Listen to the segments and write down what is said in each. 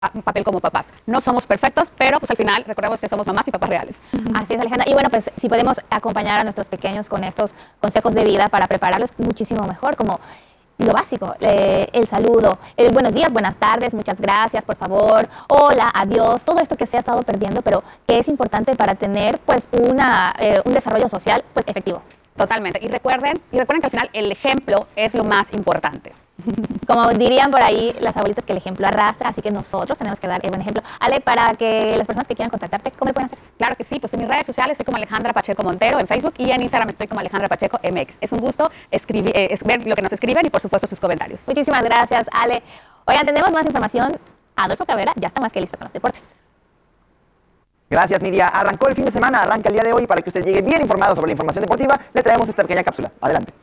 un papel como papás. No somos perfectos, pero pues al final recordemos que somos mamás y papás reales. Así es, Alejandra. Y bueno, pues si podemos acompañar a nuestros pequeños con estos consejos de vida para prepararlos muchísimo mejor, como lo básico, el saludo, el buenos días, buenas tardes, muchas gracias, por favor, hola, adiós, todo esto que se ha estado perdiendo, pero que es importante para tener pues un desarrollo social pues efectivo. Totalmente. Y recuerden que al final el ejemplo es lo más importante. Como dirían por ahí las abuelitas, que el ejemplo arrastra, así que nosotros tenemos que dar el buen ejemplo. Ale, para que las personas que quieran contactarte, ¿cómo le pueden hacer? Claro que sí, pues en mis redes sociales estoy como Alejandra Pacheco Montero en Facebook y en Instagram estoy como Alejandra Pacheco MX. Es un gusto ver lo que nos escriben y por supuesto sus comentarios. Muchísimas gracias, Ale. Oigan, tenemos más información. Adolfo Cabrera ya está más que listo con los deportes. Gracias, Nidia. Arrancó el fin de semana, arranca el día de hoy. Para que usted llegue bien informado sobre la información deportiva, le traemos esta pequeña cápsula. Adelante.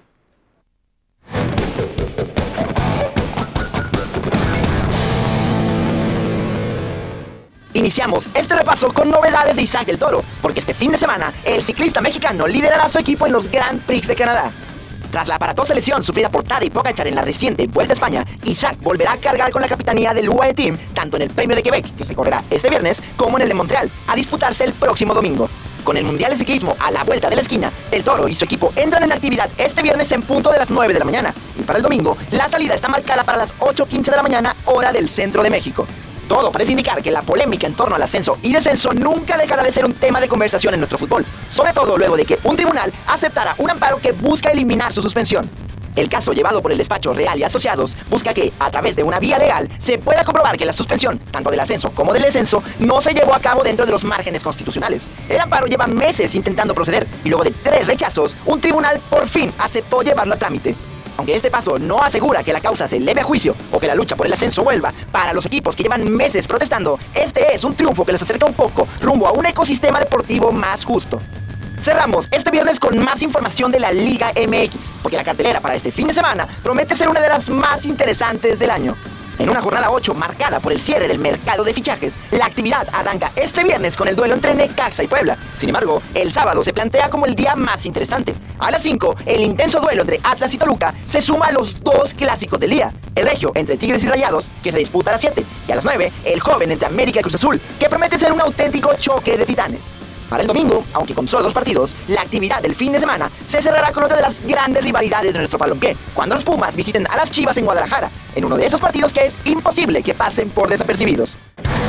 Iniciamos este repaso con novedades de Isaac el Toro, porque este fin de semana el ciclista mexicano liderará a su equipo en los Grand Prix de Canadá. Tras la aparatosa lesión sufrida por Tadej Pogačar en la reciente Vuelta a España, Isaac volverá a cargar con la capitanía del UAE Team, tanto en el Premio de Quebec, que se correrá este viernes, como en el de Montreal, a disputarse el próximo domingo. Con el Mundial de Ciclismo a la vuelta de la esquina, el Toro y su equipo entran en actividad este viernes en punto de las 9 de la mañana, y para el domingo, la salida está marcada para las 8:15 de la mañana, hora del centro de México. Todo parece indicar que la polémica en torno al ascenso y descenso nunca dejará de ser un tema de conversación en nuestro fútbol, sobre todo luego de que un tribunal aceptara un amparo que busca eliminar su suspensión. El caso llevado por el despacho Real y Asociados busca que, a través de una vía legal, se pueda comprobar que la suspensión, tanto del ascenso como del descenso, no se llevó a cabo dentro de los márgenes constitucionales. El amparo lleva meses intentando proceder y luego de 3 rechazos, un tribunal por fin aceptó llevarlo a trámite. Aunque este paso no asegura que la causa se eleve a juicio o que la lucha por el ascenso vuelva, para los equipos que llevan meses protestando, este es un triunfo que les acerca un poco rumbo a un ecosistema deportivo más justo. Cerramos este viernes con más información de la Liga MX, porque la cartelera para este fin de semana promete ser una de las más interesantes del año. En una jornada 8 marcada por el cierre del mercado de fichajes, la actividad arranca este viernes con el duelo entre Necaxa y Puebla. Sin embargo, el sábado se plantea como el día más interesante. A las 5, el intenso duelo entre Atlas y Toluca se suma a los 2 clásicos del día. El regio entre Tigres y Rayados, que se disputa a las 7. Y a las 9, el joven entre América y Cruz Azul, que promete ser un auténtico choque de titanes. Para el domingo, aunque con solo 2 partidos, la actividad del fin de semana se cerrará con otra de las grandes rivalidades de nuestro balompié, cuando los Pumas visiten a las Chivas en Guadalajara, en uno de esos partidos que es imposible que pasen por desapercibidos.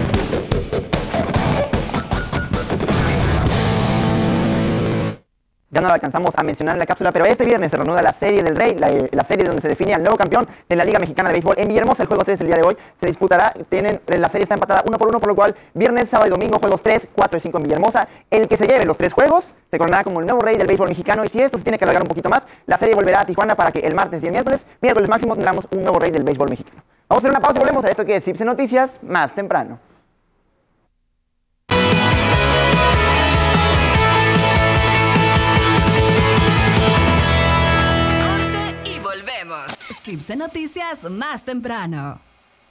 Ya no lo alcanzamos a mencionar en la cápsula, pero este viernes se reanuda la Serie del Rey, la serie donde se define al nuevo campeón de la Liga Mexicana de Béisbol en Villahermosa. El juego 3 el día de hoy se disputará, la serie está empatada 1-1, por lo cual viernes, sábado y domingo, juegos 3, 4 y 5 en Villahermosa. El que se lleve los 3 juegos se coronará como el nuevo rey del béisbol mexicano, y si esto se tiene que alargar un poquito más, la serie volverá a Tijuana para que el martes y el miércoles máximo, tendremos un nuevo rey del béisbol mexicano. Vamos a hacer una pausa y volvemos a esto que es CIPSE Noticias más temprano. CIPSE Noticias más temprano.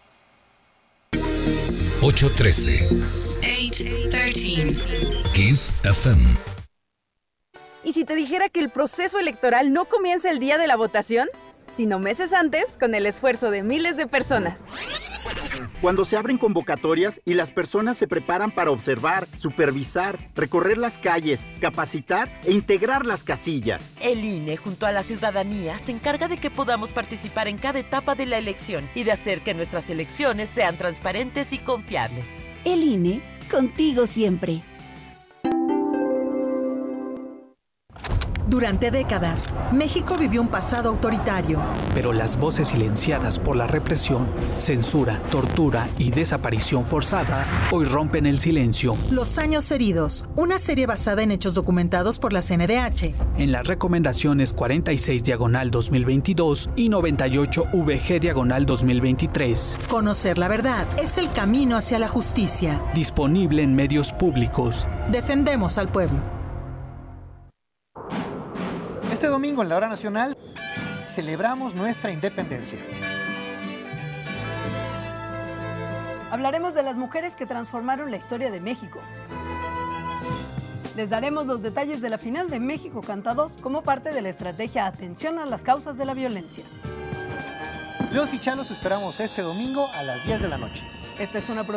8:13. 8:13. Kiss FM. ¿Y si te dijera que el proceso electoral no comienza el día de la votación, sino meses antes, con el esfuerzo de miles de personas? Cuando se abren convocatorias y las personas se preparan para observar, supervisar, recorrer las calles, capacitar e integrar las casillas. El INE, junto a la ciudadanía, se encarga de que podamos participar en cada etapa de la elección y de hacer que nuestras elecciones sean transparentes y confiables. El INE, contigo siempre. Durante décadas, México vivió un pasado autoritario. Pero las voces silenciadas por la represión, censura, tortura y desaparición forzada hoy rompen el silencio. Los años heridos, una serie basada en hechos documentados por la CNDH. En las recomendaciones 46/2022 y 98VG/2023. Conocer la verdad es el camino hacia la justicia. Disponible en medios públicos. Defendemos al pueblo. Este domingo en la hora nacional celebramos nuestra independencia. Hablaremos de las mujeres que transformaron la historia de México. Les daremos los detalles de la final de México Canta 2 como parte de la estrategia Atención a las causas de la violencia. Leos y Chalos esperamos este domingo a las 10 de la noche. Esta es una